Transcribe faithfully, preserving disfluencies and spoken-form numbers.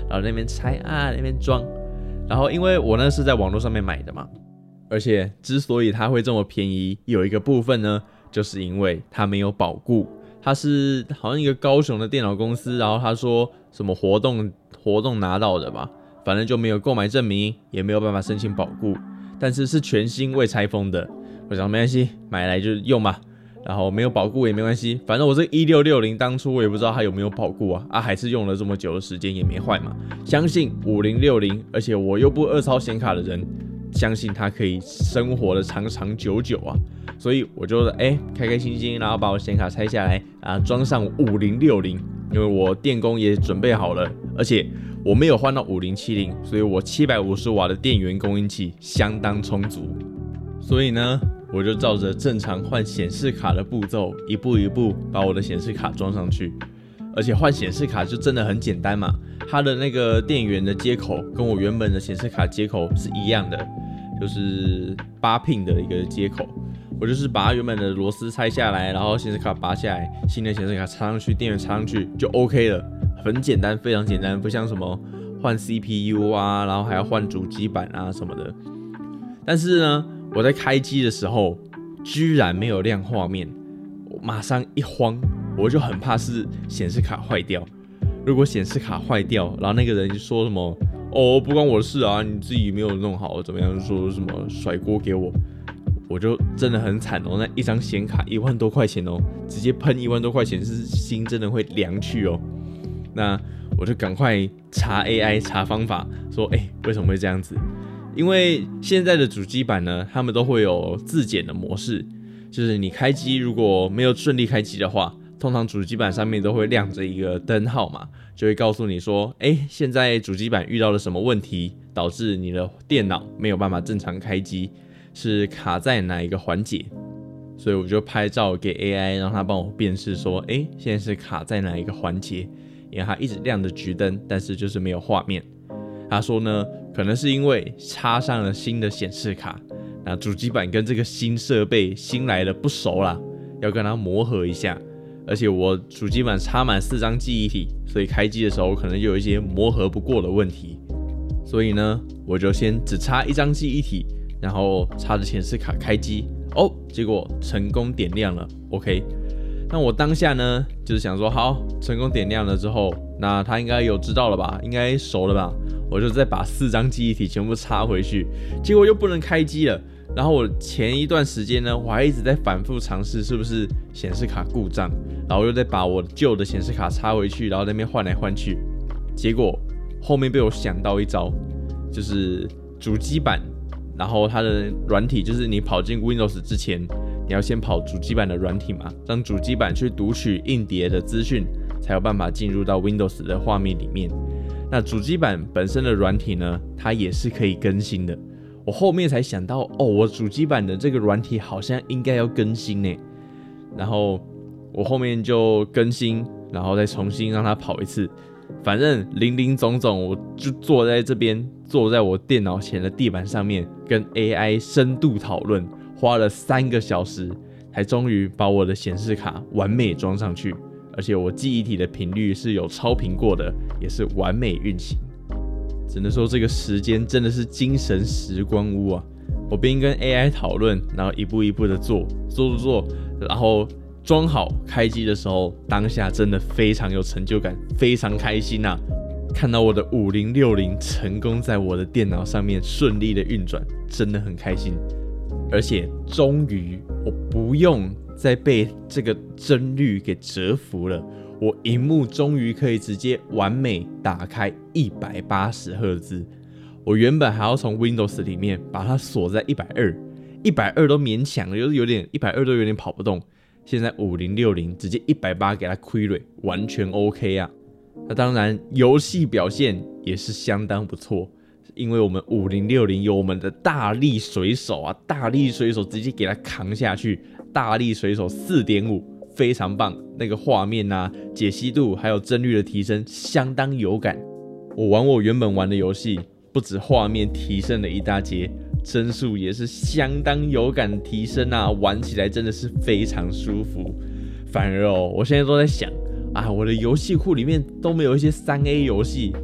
然后那边拆啊，那边装。然后因为我那是在网络上面买的嘛，而且之所以它会这么便宜，有一个部分呢，就是因为它没有保固。它是好像一个高雄的电脑公司，然后他说什么活动活动拿到的吧，反正就没有购买证明，也没有办法申请保固，但是是全新未拆封的。我想没关系，买来就用吧。然后没有保固也没关系，反正我这一六六零当初我也不知道它有没有保固啊，啊还是用了这么久的时间也没坏嘛。相信五零六零，而且我又不二抄显卡的人，相信它可以生活的长长久久啊。所以我就哎、欸、开开心心，然后把我显卡拆下来啊，装上五零六零，因为我电工也准备好了，而且我没有换到五零七零，所以我七百五十瓦的电源供应器相当充足。所以呢，我就照着正常换显示卡的步骤，一步一步把我的显示卡装上去。而且换显示卡就真的很简单嘛，它的那个电源的接口跟我原本的显示卡接口是一样的，就是八 pin 的一个接口。我就是把它原本的螺丝拆下来，然后显示卡拔下来，新的显示卡插上去，电源插上去就 OK 了，很简单，非常简单，不像什么换 C P U 啊，然后还要换主机板啊什么的。但是呢，我在开机的时候居然没有亮画面，我马上一慌，我就很怕是显示卡坏掉。如果显示卡坏掉，然后那个人就说什么哦不关我的事啊，你自己没有弄好怎么样，说什么甩锅给我，我就真的很惨哦。那一张显卡一万多块钱哦，直接喷一万多块钱，是心真的会凉去哦。那我就赶快查 A I 查方法，说哎、欸、为什么会这样子？因为现在的主机板呢，他们都会有自检的模式，就是你开机如果没有顺利开机的话，通常主机板上面都会亮着一个灯号嘛，就会告诉你说，哎，现在主机板遇到了什么问题，导致你的电脑没有办法正常开机，是卡在哪一个环节。所以我就拍照给 A I， 让它帮我辨识说，哎，现在是卡在哪一个环节，因为它一直亮着橘灯，但是就是没有画面。他说呢，可能是因为插上了新的显示卡，那主机板跟这个新设备新来的不熟啦，要跟它磨合一下。而且我主机板插满四张记忆体，所以开机的时候可能就有一些磨合不过的问题。所以呢，我就先只插一张记忆体，然后插着显示卡开机。哦，结果成功点亮了 ，OK。那我当下呢，就是想说，好，成功点亮了之后，那他应该有知道了吧，应该熟了吧？我就再把四张记忆体全部插回去，结果又不能开机了。然后我前一段时间呢，我还一直在反复尝试是不是显示卡故障，然后又再把我旧的显示卡插回去，然后在那边换来换去。结果后面被我想到一招，就是主机板，然后它的软体，就是你跑进 Windows 之前，你要先跑主机板的软体嘛，让主机板去读取硬碟的资讯，才有办法进入到 Windows 的画面里面。那主机板本身的软体呢，它也是可以更新的。我后面才想到，哦，我主机板的这个软体好像应该要更新呢。然后我后面就更新，然后再重新让它跑一次。反正林林总总，我就坐在这边，坐在我电脑前的地板上面，跟 A I 深度讨论，花了三个小时，才终于把我的显示卡完美装上去。而且我记忆体的频率是有超频过的，也是完美运行。只能说这个时间真的是精神时光屋啊！我边跟 A I 讨论，然后一步一步的做，做做做，然后装好开机的时候，当下真的非常有成就感，非常开心啊！看到我的五零六零成功在我的电脑上面顺利的运转，真的很开心。而且终于我不用再被这个帧率给折服了，我萤幕终于可以直接完美打开一百八十赫兹。我原本还要从 Windows 里面把它锁在一百二十，一百二十都勉强了，就是有点一百二十都有点跑不动。现在五零六零直接一百八十给它亏了，完全 OK 啊。那当然游戏表现也是相当不错，因为我们五零六零有我们的大力水手啊，大力水手直接给它扛下去，大力水手 四点五 非常棒，那个画面啊、解析度还有帧率的提升相当有感。我玩我原本玩的游戏，不止画面提升了一大截，帧数也是相当有感的提升啊，玩起来真的是非常舒服。反而哦，我现在都在想啊，我的游戏库里面都没有一些 三 A 游戏，